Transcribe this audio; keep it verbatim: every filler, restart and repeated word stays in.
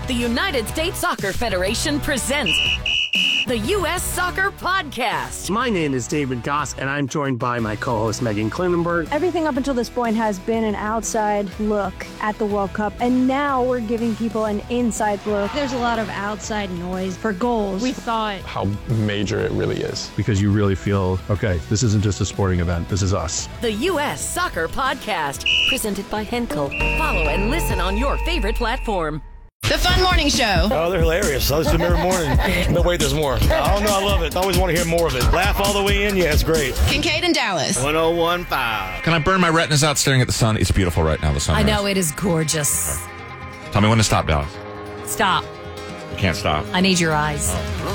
The United States Soccer Federation presents the U S Soccer Podcast. My name is David Goss, and I'm joined by my co-host Megan Klinenberg. Everything up until this point has been an outside look at the World Cup, and now we're giving people an inside look. There's a lot of outside noise for goals. We thought how major it really is. Because you really feel, okay, this isn't just a sporting event, this is us. The U S Soccer Podcast, presented by Henkel. Follow and listen on your favorite platform. The Fun Morning Show. Oh, they're hilarious. I listen to them every morning. No, wait, there's more. I don't know, I love it. I always want to hear more of it. Laugh all the way in. Yeah, it's great. Kincaid and Dallas. one oh one point five. Can I burn my retinas out staring at the sun? It's beautiful right now, the sun. I know, it is gorgeous. Tell me when to stop, Dallas. Stop. You can't stop. I need your eyes. Oh.